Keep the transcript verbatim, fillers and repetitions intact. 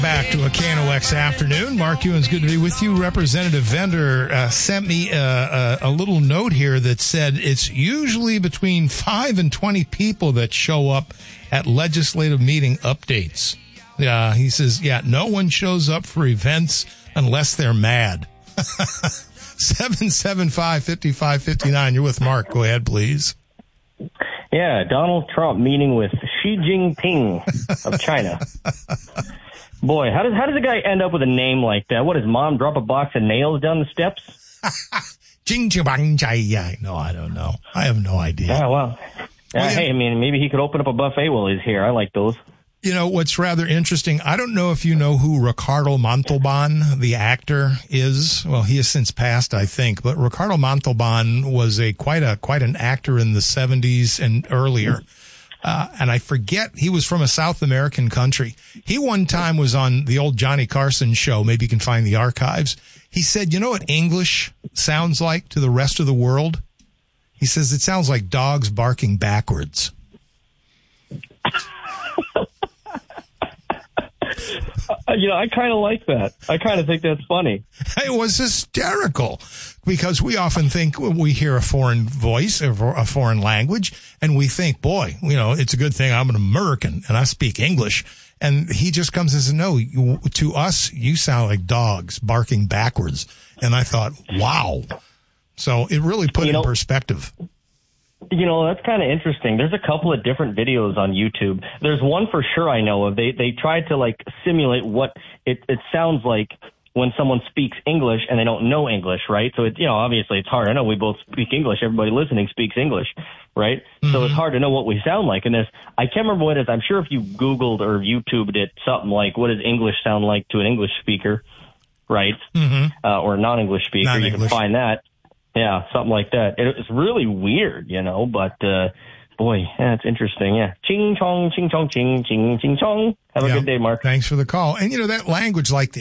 Back to a K N O X afternoon. Mark Ewan's good to be with you. Representative Vender uh, sent me uh, a, a little note here that said it's usually between five and twenty people that show up at legislative meeting updates. Uh, he says, yeah, no one shows up for events unless they're mad. seven seven five, five five five nine. You're with Mark. Go ahead, please. Yeah, Donald Trump meeting with Xi Jinping of China. Boy, how does how does a guy end up with a name like that? What, does mom drop a box of nails down the steps? Jing Jing Jai. No, I don't know. I have no idea. Yeah, well, uh, well hey, I mean, maybe he could open up a buffet while he's here. I like those. You know, what's rather interesting, I don't know if you know who Ricardo Montalban, the actor, is. Well, he has since passed, I think. But Ricardo Montalban was a quite a quite an actor in the seventies and earlier. Uh, and I forget, he was from a South American country. He one time was on the old Johnny Carson show. Maybe you can find the archives. He said, you know what English sounds like to the rest of the world? He says it sounds like dogs barking backwards. You know, I kind of like that. I kind of think that's funny. It was hysterical because we often think we hear a foreign voice or a foreign language and we think, boy, you know, it's a good thing I'm an American and I speak English. And he just comes and says, no, you, to us, you sound like dogs barking backwards. And I thought, wow. So it really put you in know, perspective. You know, that's kind of interesting. There's a couple of different videos on YouTube. There's one for sure I know of. They they tried to, like, simulate what it, it sounds like when someone speaks English and they don't know English, right? So, it, you know, obviously it's hard. I know we both speak English. Everybody listening speaks English, right? Mm-hmm. So it's hard to know what we sound like. And this, I can't remember what it is. I'm sure if you Googled or YouTubed it, something like, what does English sound like to an English speaker, right? Mm-hmm. Uh, or a non-English speaker, non-English. You can find that. Yeah, something like that. It, it's really weird, you know, but, uh, boy, yeah, it's interesting. Yeah. Ching chong, ching chong, ching, ching, ching chong. Have a yeah. good day, Mark. Thanks for the call. And, you know, that language like the